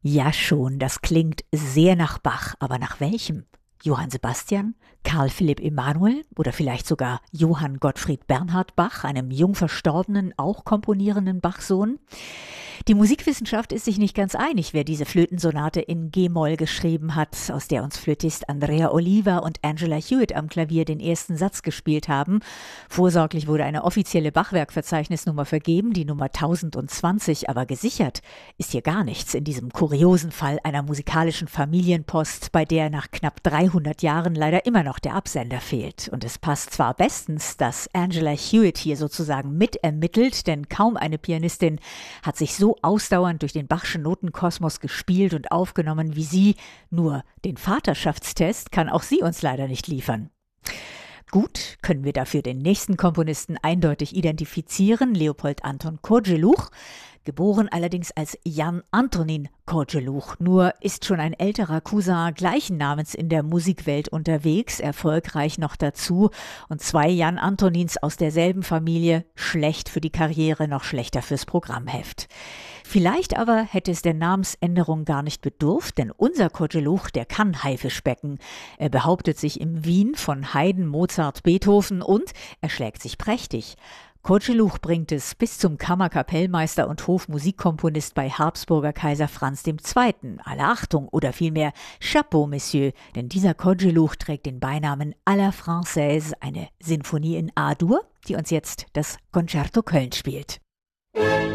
Ja schon, das klingt sehr nach Bach, aber nach welchem? Johann Sebastian, Karl Philipp Emanuel oder vielleicht sogar Johann Gottfried Bernhard Bach, einem jung verstorbenen, auch komponierenden Bachsohn? Die Musikwissenschaft ist sich nicht ganz einig, wer diese Flötensonate in G-Moll geschrieben hat, aus der uns Flötist Andrea Oliva und Angela Hewitt am Klavier den ersten Satz gespielt haben. Vorsorglich wurde eine offizielle Bachwerkverzeichnisnummer vergeben, die Nummer 1020, aber gesichert ist hier gar nichts in diesem kuriosen Fall einer musikalischen Familienpost, bei der nach knapp 300 Jahren leider immer noch der Absender fehlt. Und es passt zwar bestens, dass Angela Hewitt hier sozusagen mitermittelt, denn kaum eine Pianistin hat sich so ausdauernd durch den Bachschen Notenkosmos gespielt und aufgenommen wie sie. Nur den Vaterschaftstest kann auch sie uns leider nicht liefern. Gut, können wir dafür den nächsten Komponisten eindeutig identifizieren, Leopold Anton Kozeluch, geboren allerdings als Jan Antonín Kozeluch. Nur ist schon ein älterer Cousin gleichen Namens in der Musikwelt unterwegs, erfolgreich noch dazu. Und zwei Jan Antonins aus derselben Familie, schlecht für die Karriere, noch schlechter fürs Programmheft. Vielleicht aber hätte es der Namensänderung gar nicht bedurft, denn unser Kozeluch, der kann Haifisch specken. Er behauptet sich im Wien von Haydn, Mozart, Beethoven und er schlägt sich prächtig. Kozeluch bringt es bis zum Kammerkapellmeister und Hofmusikkomponist bei Habsburger Kaiser Franz II. Alle Achtung oder vielmehr Chapeau, Monsieur, denn dieser Kozeluch trägt den Beinamen à la Française, eine Sinfonie in A-Dur, die uns jetzt das Concerto Köln spielt.